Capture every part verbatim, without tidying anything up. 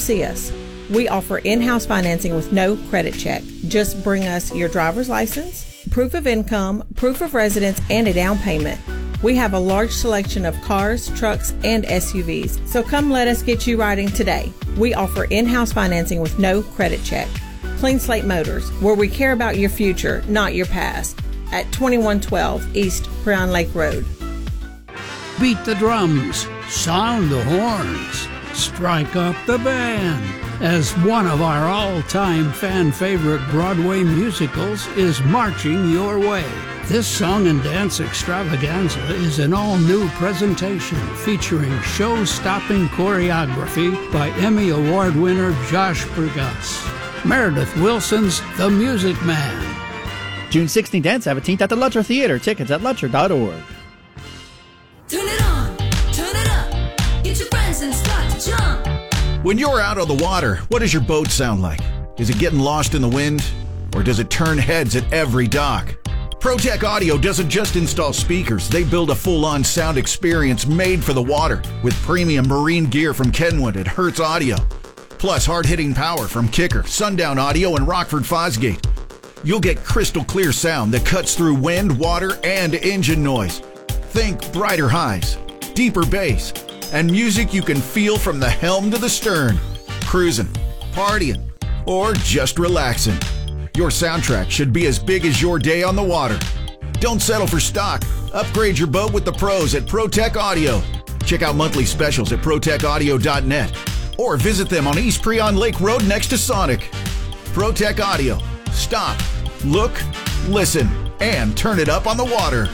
see us. We offer in-house financing with no credit check. Just bring us your driver's license, proof of income, proof of residence, and a down payment. We have a large selection of cars, trucks, and S U Vs, so come let us get you riding today. We offer in-house financing with no credit check. Clean Slate Motors, where we care about your future, not your past, at twenty-one twelve East Creon Lake Road. Beat the drums, sound the horns, strike up the band, as one of our all-time fan-favorite Broadway musicals is marching your way. This song and dance extravaganza is an all-new presentation featuring show-stopping choreography by Emmy Award winner Josh Burgas. Meredith Wilson's The Music Man. June sixteenth and seventeenth at the Lutcher Theater. Tickets at lutcher dot org. Turn it on, turn it up, get your friends and start to jump. When you're out on the water, what does your boat sound like? Is it getting lost in the wind? Or does it turn heads at every dock? ProTech Audio doesn't just install speakers, they build a full-on sound experience made for the water with premium marine gear from Kenwood and Hertz Audio, plus hard-hitting power from Kicker, Sundown Audio, and Rockford Fosgate. You'll get crystal clear sound that cuts through wind, water, and engine noise. Think brighter highs, deeper bass, and music you can feel from the helm to the stern, cruising, partying, or just relaxing. Your soundtrack should be as big as your day on the water. Don't settle for stock. Upgrade your boat with the pros at ProTech Audio. Check out monthly specials at pro tech audio dot net or visit them on East Creon Lake Road next to Sonic. ProTech Audio. Stop, look, listen, and turn it up on the water.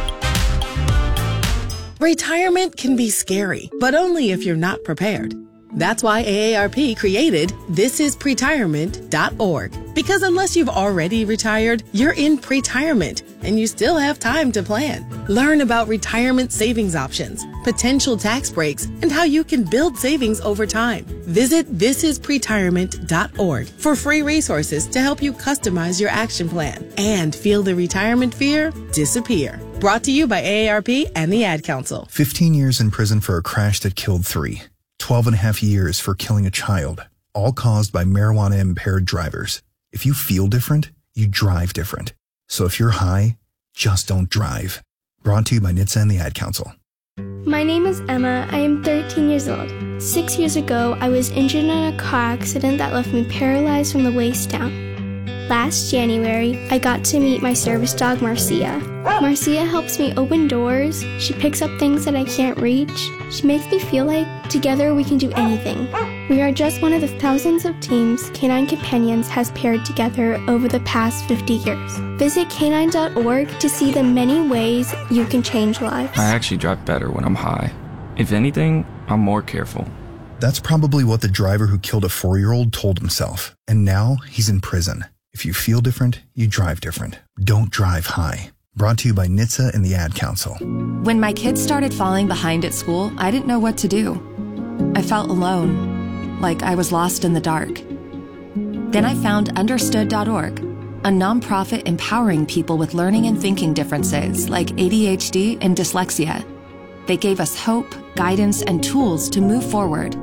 Retirement can be scary, but only if you're not prepared. That's why A A R P created this is pretirement dot org. Because unless you've already retired, you're in pretirement and you still have time to plan. Learn about retirement savings options, potential tax breaks, and how you can build savings over time. Visit this is pretirement dot org for free resources to help you customize your action plan and feel the retirement fear disappear. Brought to you by A A R P and the Ad Council. fifteen years in prison for a crash that killed three. twelve and a half years for killing a child, all caused by marijuana-impaired drivers. If you feel different, you drive different. So if you're high, just don't drive. Brought to you by N H T S A and the Ad Council. My name is Emma. I am thirteen years old. Six years ago, I was injured in a car accident that left me paralyzed from the waist down. Last January, I got to meet my service dog, Marcia. Marcia helps me open doors. She picks up things that I can't reach. She makes me feel like together we can do anything. We are just one of the thousands of teams Canine Companions has paired together over the past fifty years. Visit canine dot org to see the many ways you can change lives. I actually drive better when I'm high. If anything, I'm more careful. That's probably what the driver who killed a four-year-old told himself. And now he's in prison. If you feel different, you drive different. Don't drive high. Brought to you by N H T S A and the Ad Council. When my kids started falling behind at school, I didn't know what to do. I felt alone, like I was lost in the dark. Then I found understood dot org, a nonprofit empowering people with learning and thinking differences like A D H D and dyslexia. They gave us hope, guidance, and tools to move forward.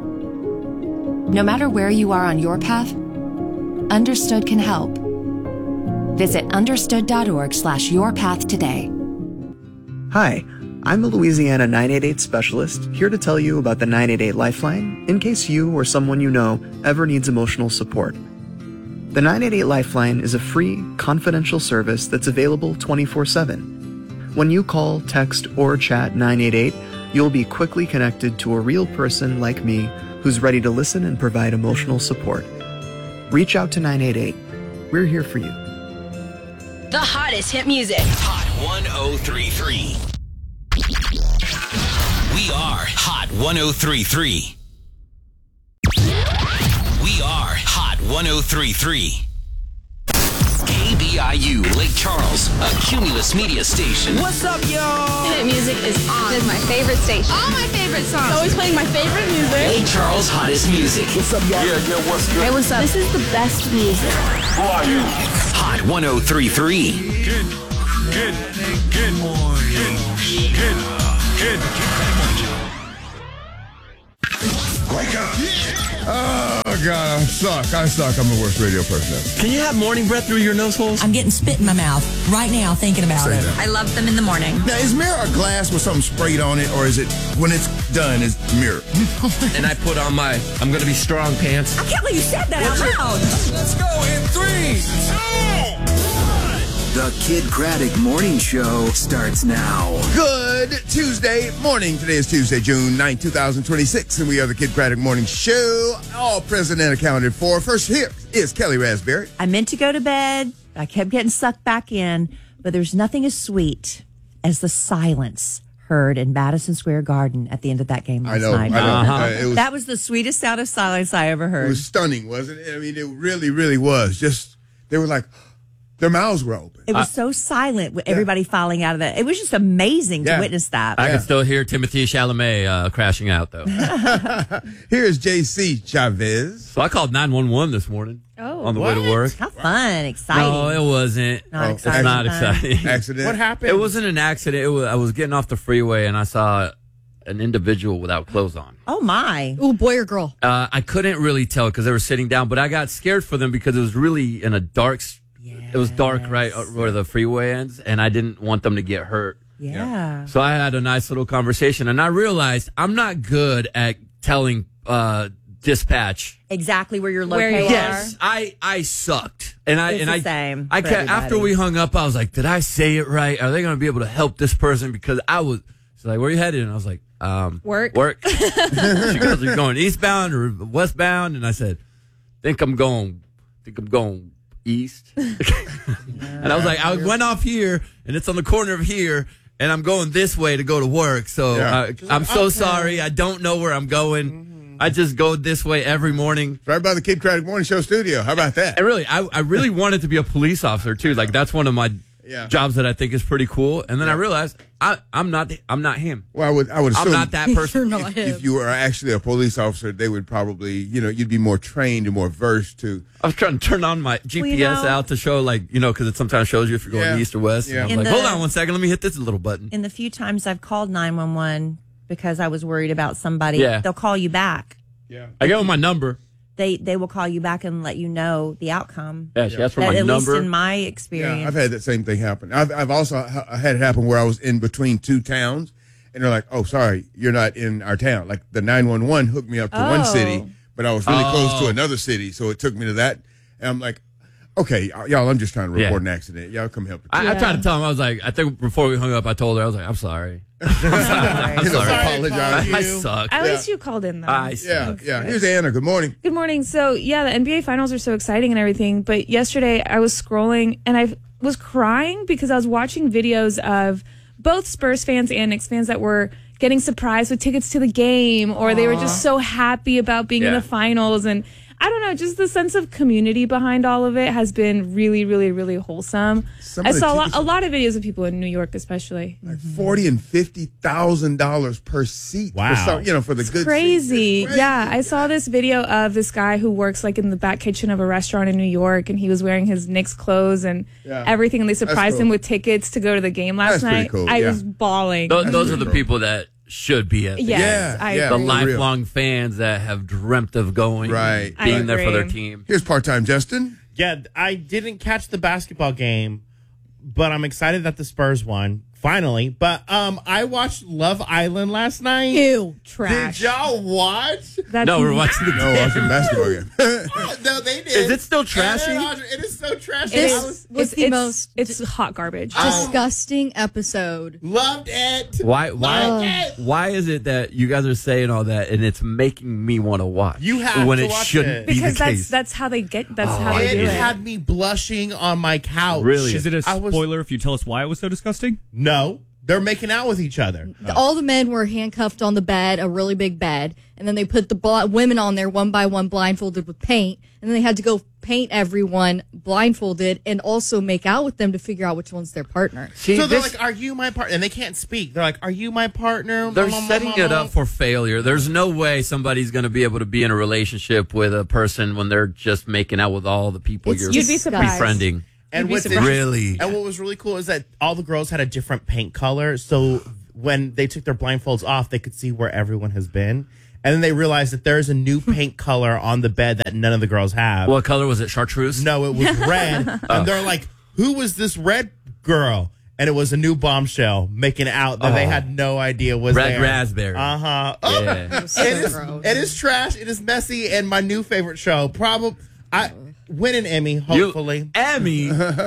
No matter where you are on your path, Understood can help. Visit understood dot org slash your path today. Hi, I'm a Louisiana nine eight eight specialist here to tell you about the nine eight eight Lifeline in case you or someone you know ever needs emotional support. The nine eight eight Lifeline is a free, confidential service that's available twenty-four seven. When you call, text, or chat nine eight eight, you'll be quickly connected to a real person like me who's ready to listen and provide emotional support. Reach out to nine eight eight. We're here for you. The hottest hit music. Hot one oh three point three. We are Hot one oh three point three. We are Hot one oh three point three. K B I U Lake Charles, a Cumulus media station. What's up, y'all? Hit music is on. It's my favorite station. All my favorite songs. It's always playing my favorite music. Lake Charles' hottest music. What's up, y'all? Yeah, yeah, what's good? Hey, what's up? This is the best music. Who are you? Hot one oh three point three. Good, good, good morning. Good, good, good morning. Wake up. Oh, God, I suck. I suck. I'm the worst radio person ever. Can you have morning breath through your nose holes? I'm getting spit in my mouth right now thinking about Say it. that. I love them in the morning. Now, is mirror a glass with something sprayed on it, or is it, when it's done, is mirror? And I put on my I'm going to be strong pants. I can't believe you said that out loud. Let's go in three, two, The Kid Craddock Morning Show starts now. Good Tuesday morning. Today is Tuesday, June ninth, twenty twenty-six, and we are the Kid Craddock Morning Show. All present and accounted for. First here is Kelly Raspberry. I meant to go to bed. I kept getting sucked back in, but there's nothing as sweet as the silence heard in Madison Square Garden at the end of that game last I know, night. I know. Uh-huh. Uh, it was, that was the sweetest sound of silence I ever heard. It was stunning, wasn't it? I mean, it really, really was. Just, they were like, their mouths were open. It was so silent with everybody filing out of that. It was just amazing Yeah. to witness that. I can still hear Timothy Chalamet uh, crashing out, though. Here's J C Chavez. So I called nine one one this morning Oh, on the what? way to work. How fun, exciting. No, it wasn't. Not It's exciting. not exciting. Accident. What happened? It wasn't an accident. It was, I was getting off the freeway and I saw an individual without clothes on. Oh, my. Ooh, boy or girl? Uh, I couldn't really tell because they were sitting down, but I got scared for them because it was really in a dark. It was dark right where the freeway ends, and I didn't want them to get hurt. Yeah. So I had a nice little conversation, and I realized I'm not good at telling uh, dispatch. Exactly where you're Where located. you Yes, I I sucked, and I It's and the I same I for kept, after everybody. we hung up, I was like, did I say it right? Are they going to be able to help this person? Because I was she's like, where you headed? And I was like, um, Work. work. She goes, are you going eastbound or westbound? And I said, think I'm going, think I'm going east. And I was like, I went off here, and it's on the corner of here, and I'm going this way to go to work. So Yeah. uh, I'm so sorry. I don't know where I'm going. I just go this way every morning. Right by the Kid Craddock Morning Show studio. How about that? And really, I, I really wanted to be a police officer too. Like that's one of my Yeah. jobs that I think is pretty cool. And then I realized I, I'm not I'm not him. Well, I would, I would I'm assume not that person. You're not if, him. if you were actually a police officer, they would probably, you know, you'd be more trained and more versed to. I was trying to turn on my G P S Well, you know- out to show, like, you know, because it sometimes shows you if you're going Yeah. east or west. Yeah. And I'm In like, the- hold on one second, let me hit this little button. In the few times I've called nine one one because I was worried about somebody, Yeah. they'll call you back. Yeah. I give them my number. They they will call you back and let you know the outcome. Yeah, she asked for That- my at number. least in my experience. Yeah, I've had that same thing happen. I've, I've also ha- had it happen where I was in between two towns, and they're like, "Oh, sorry, you're not in our town." Like the nine one one hooked me up to one Oh. city, but I was really close to Oh. another city, so it took me to that. And I'm like, "Okay, y'all, I'm just trying to Yeah. report an accident. Y'all come help." I, I tried to tell him, I was like, I think before we hung up, I told her, I was like, I'm sorry. I'm sorry. I'm You know, sorry. apologize. I, I suck. At Yeah. least you called in, though. I Yeah, suck. yeah. Here's Anna. Good morning. Good morning. So, yeah, the N B A finals are so exciting and everything. But yesterday I was scrolling and I was crying because I was watching videos of both Spurs fans and Knicks fans that were getting surprised with tickets to the game, or they were just so happy about being in Yeah. the finals. And I don't know, just the sense of community behind all of it has been really, really, really wholesome. Some I of the saw a lot, tickets- a lot of videos of people in New York, especially. Like forty and fifty thousand dollars per seat. Wow. For some, you know, for the good. Crazy. seats. It's Yeah, I saw this video of this guy who works like in the back kitchen of a restaurant in New York, and he was wearing his Knicks clothes and Yeah. everything, and they That's surprised cool. him with tickets to go to the game last That's pretty night. cool, I yeah. was bawling. Those, those are the Bro. people that should be at the Yes, Yeah, I yeah. the agree. li- lifelong fans that have dreamt of going, Right. I being there for their agree. team. Here's part-time Justin. Yeah, I didn't catch the basketball game, but I'm excited that the Spurs won finally. But um, I watched Love Island last night. Ew, trash. Did y'all watch? That's No, we're watching the No, game. watching basketball game. Oh, no, they did. Is it still And trashy? then, It is so trashy. This I was- was it's, the it's, most it's hot garbage. disgusting episode. loved it. Why? Why? Loved it. Why is it that you guys are saying all that and it's making me want to watch? You have when to it watch shouldn't it. be because the that's case. that's how they get. That's Oh, how they It do it. had me blushing on my couch. Really? Is it a I was- spoiler if you tell us why it was so disgusting? No, they're making out with each other. All the men were handcuffed on the bed, a really big bed, and then they put the bl- women on there one by one, blindfolded with paint, and then they had to go paint everyone blindfolded and also make out with them to figure out which one's their partner. See, so they're this- like, "Are you my partner?" And they can't speak. They're like, "Are you my partner?" They're Blah, blah, setting blah, it blah. up for failure. There's no way somebody's going to be able to be in a relationship with a person when they're just making out with all the people It's you're You'd be surprised. befriending. And You'd be what's surprised. Really? And what was really cool is that all the girls had a different paint color, so when they took their blindfolds off, they could see where everyone has been. And then they realized that there's a new paint color on the bed that none of the girls have. What color was it? Chartreuse? No, it was red. Oh. And they're like, who was this red girl? And it was a new bombshell making out that Oh. they had no idea was Red there. raspberry. Uh-huh. Oh, Yeah. it, is, it is trash. It is messy. And my new favorite show, probably, I win an Emmy, hopefully. Emmy?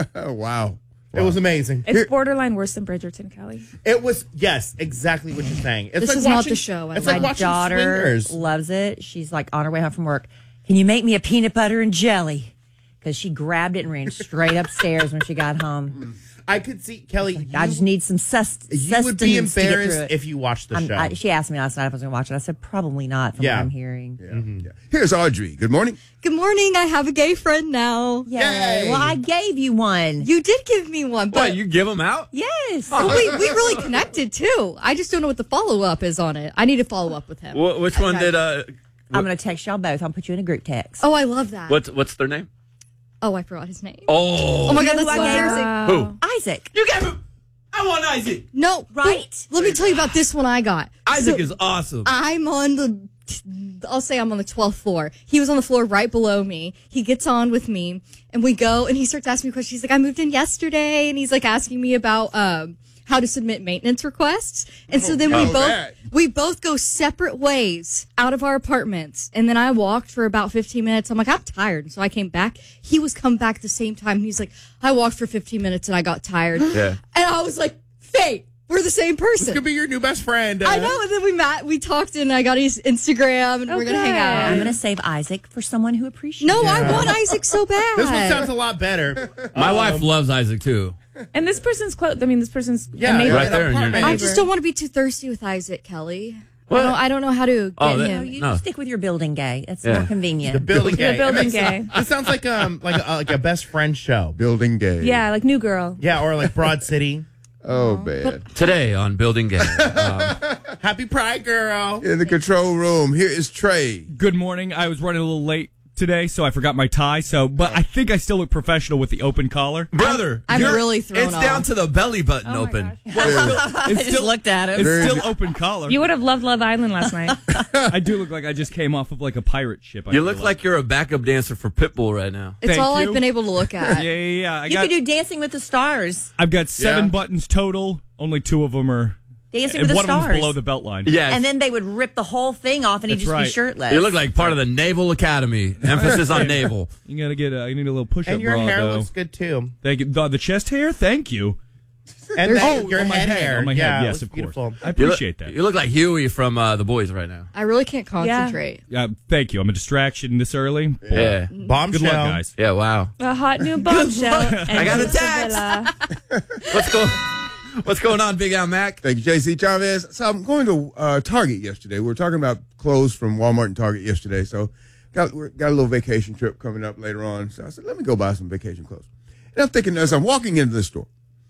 Wow. It was amazing. It's borderline worse than Bridgerton, Kelly. It was, yes, exactly what you're saying. It's This like is not watching, the show. I It's love like My watching daughter Swingers. loves it. She's like on her way home from work. Can you make me a peanut butter and jelly? Because she grabbed it and ran straight upstairs when she got home. I could see, Kelly, Like, I just need some sust- you sustenance would be to get through embarrassed it. if you watched the I'm- show. I, she asked me last night if I was going to watch it. I said probably not from Yeah. what I'm hearing. Yeah. Yeah. Here's Audrey. Good morning. Good morning. I have a gay friend now. Yay. Well, I gave you one. You did give me one, but What, you give them out? Yes. Oh, we, we really connected too. I just don't know what the follow up is on it. I need to follow up with him. Wh- which one Okay. did, uh, I'm going to text y'all both. I'll put you in a group text. Oh, I love that. what's, what's their name? Oh, I forgot his name. Oh. Oh my You God, know that's who I gave embarrassing. her? Who? Isaac. You gave him. I want Isaac. No, Right? Let me tell you about this one I got. Isaac So, is awesome. I'm on the, I'll say I'm on the twelfth floor. He was on the floor right below me. He gets on with me and we go and he starts asking me questions. He's like, I moved in yesterday. And he's like asking me about, um, how to submit maintenance requests. And so then we Oh, both, that. we both go separate ways out of our apartments. And then I walked for about fifteen minutes. I'm like, I'm tired. And so I came back. He was coming back at the same time. And he's like, I walked for fifteen minutes and I got tired. Yeah. And I was like, fate, we're the same This person. could be your new best friend. Uh, I know. And then we met, we talked and I got his Instagram and we're going to hang out. I'm going to save Isaac for someone who appreciates No, it. I want Isaac so bad. This one sounds a lot better. My Um, wife loves Isaac, too. And this person's close. I mean, this person's a Yeah, neighbor. Right there in your apartment. name. I just don't want to be too thirsty with Isaac, Kelly. What? I don't, I don't know how to get Oh, that- No, him. you No. stick with your building gay. It's Yeah. more convenient. The building The gay. building It makes- gay. It sounds like um like a, like a best friend show. Building gay. Yeah, like New Girl. Yeah, or like Broad City. Oh, man. Today on Building Game. Um, Happy Pride, girl. In the control room, here is Trey. Good morning. I was running a little late today, so I forgot my tie. So, but I think I still look professional with the open collar. brother, I'm you're- really thrown It's down off. to the belly button Oh my open. gosh. I It's just still looked at him. It's Very still good. open collar. You would have loved Love Island last night. I do look like I just came off of like a pirate ship. I You feel look like you're a backup dancer for Pitbull right now. It's Thank all you. I've been able to look Yeah, at. yeah, yeah. I You got. could do Dancing with the Stars. I've got seven Yeah. buttons total. Only two of them are. Dancing and with the one of Stars. them's below the belt line. Yeah. And then they would rip the whole thing off and he'd That's just right. be shirtless. You look like part of the Naval Academy. Emphasis on naval. You gotta get. A, you need a little push-up And your bra, hair though. looks good too. Thank you. The, the chest hair. Thank you. And There's- then oh, your on my head head, hair. on my head, yeah, yes, looks of course. beautiful. I You look, appreciate that. you look like Huey from uh, The Boys right now. I really can't concentrate. Uh, thank you. I'm a distraction this early. Yeah. Bombshell. Good luck, guys. Yeah, wow. A hot new bombshell. I got a text. What's going What's going on, Big Al Mac? Thank you, J C Chavez. So I'm going to uh, Target yesterday. We were talking about clothes from Walmart and Target yesterday. So got we got a little vacation trip coming up later on. So I said, let me go buy some vacation clothes. And I'm thinking as I'm walking into the store,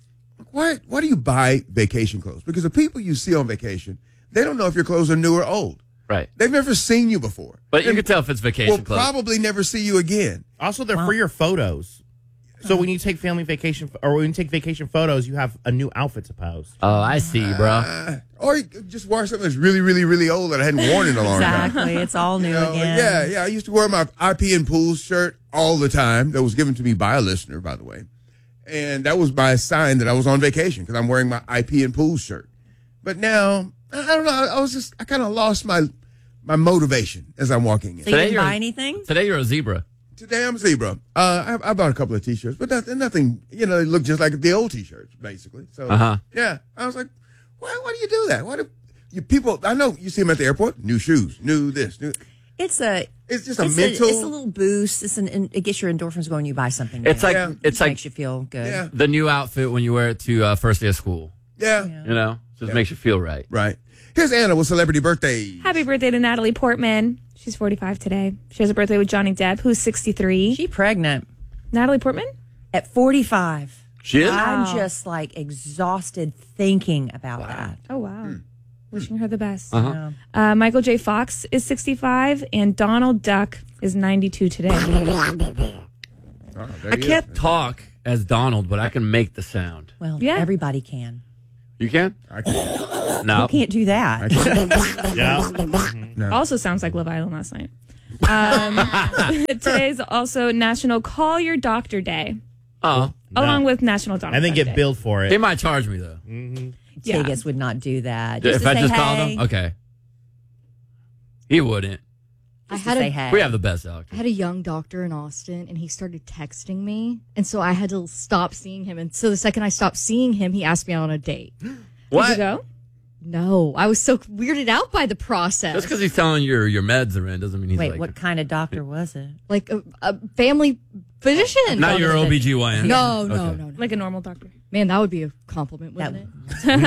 why why do you buy vacation clothes? Because the people you see on vacation, they don't know if your clothes are new or old. Right. They've never seen you before. But you And can tell if it's vacation will clothes. probably never see you again. Also, they're for your photos. So when you take family vacation, or when you take vacation photos, you have a new outfit to post. Oh, I see, bro. Uh, or you could just wear something that's really, really, really old that I hadn't worn in a long time. Exactly. It's all new You know, again. Yeah, yeah. I used to wear my I P and Pools shirt all the time. That was given to me by a listener, by the way. And that was my sign that I was on vacation because I'm wearing my I P and Pools shirt. But now, I I don't know. I was just, I kind of lost my my motivation as I'm walking in. So you didn't you're- buy anything? Today you're a zebra. Today I'm a zebra. Uh, I, I bought a couple of T-shirts, but nothing, nothing, you know, they look just like the old T-shirts, basically. So, Uh-huh. yeah, I was like, why, why do you do that? Why do you people, I know you see them at the airport, new shoes, new this, new. It's a. It's just a it's mental. A, it's a little boost. It's an. It gets your endorphins going. You buy something. New. It's like Yeah. it's like makes you feel good. Yeah. the new outfit when you wear it to uh, first day of school. Yeah. You know, just makes you feel right. Right. Here's Anna with celebrity birthday. Happy birthday to Natalie Portman. She's forty-five today. She has a birthday with Johnny Depp, who's sixty-three. She pregnant Natalie Portman? at forty-five. She is? Wow. I'm just like exhausted thinking about that. Oh, wow. Wishing her the best. Uh-huh. Uh, Michael J. Fox is sixty-five, and Donald Duck is ninety-two today. Oh, there I he can't is. talk as Donald, but I can make the sound. Well, Yeah. everybody can. You can? I can't. No. You can't do that. Yeah. Also sounds like Love Island last night. Um, today's also National Call Your Doctor Day, Oh. along with National Donald And then Duck get Day. billed for it. They might charge me, though. Mm-hmm. Yeah. Tegas would not do that. if to I say just hey. called him? Okay. He wouldn't. I Just had to a, say hey. We have the best doctor. I had a young doctor in Austin, and he started texting me, and so I had to stop seeing him. And so the second I stopped seeing him, he asked me out on a date. What? Did you go? No, I was so weirded out by the process. Just because he's telling you your, your meds are in doesn't mean he's Wait, like... what kind of doctor was it? Like a, a family physician. Not your O B G Y N. No, no, Okay. no, no. Like a normal doctor. Man, that would be a compliment, wouldn't it?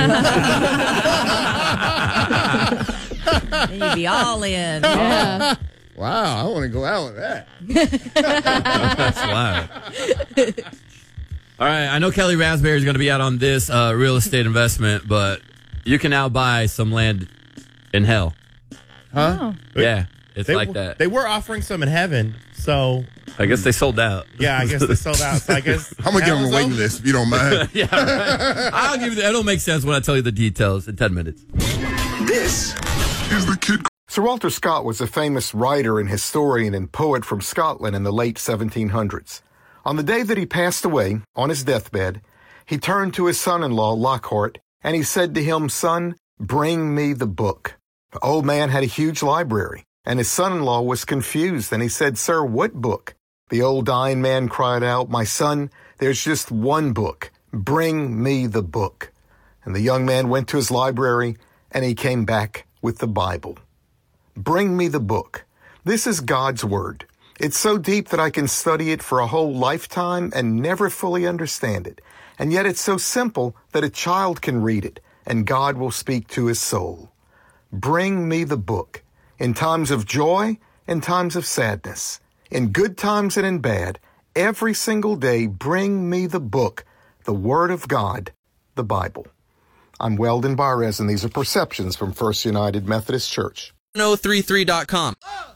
Then you'd be all in. Yeah. Wow, I want to go out with that. That's loud. All right, I know Kelly Raspberry is going to be out on this uh, real estate investment, but you can now buy some land in hell. Huh? Oh. Yeah, it's They like w- that. They were offering some in heaven, so I guess they sold out. yeah, I guess they sold out. So I guess I'm going to give him a hell's waiting open. list if you don't mind. Yeah, right. I'll give you the, it'll make sense when I tell you the details in ten minutes. This is the Kid. Sir Walter Scott was a famous writer and historian and poet from Scotland in the late seventeen hundreds. On the day that he passed away, on his deathbed, he turned to his son-in-law, Lockhart, and he said to him, "Son, bring me the book." The old man had a huge library, and his son-in-law was confused, and he said, "Sir, what book?" The old dying man cried out, "My son, there's just one book. Bring me the book." And the young man went to his library, and he came back with the Bible. Bring me the book. This is God's Word. It's so deep that I can study it for a whole lifetime and never fully understand it. And yet it's so simple that a child can read it, and God will speak to his soul. Bring me the book. In times of joy, in times of sadness, in good times and in bad, every single day, bring me the book, the Word of God, the Bible. I'm Weldon Barres, and these are Perceptions from First United Methodist Church. one oh three three dot com.